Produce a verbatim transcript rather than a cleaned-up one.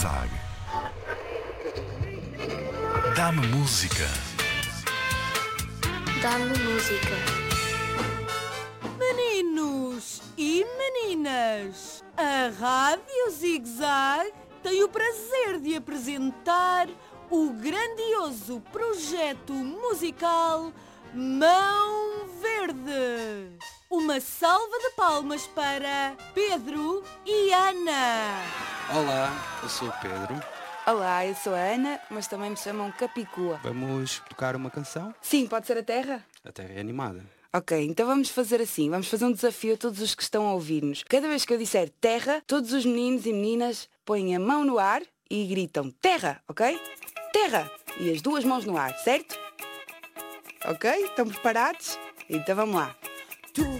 Zig-Zag. Dá-me música. Dá-me música. Meninos e meninas, a Rádio Zig-Zag tem o prazer de apresentar o grandioso projeto musical Mão Verde. Uma salva de palmas para Pedro e Ana. Olá, eu sou o Pedro. Olá, eu sou a Ana, mas também me chamam Capicua. Vamos tocar uma canção? Sim, pode ser a Terra? A Terra é animada. Ok, então vamos fazer assim, vamos fazer um desafio a todos os que estão a ouvir-nos. Cada vez que eu disser Terra, todos os meninos e meninas põem a mão no ar e gritam Terra, ok? Terra! E as duas mãos no ar, certo? Ok? Estão preparados? Então vamos lá. Tu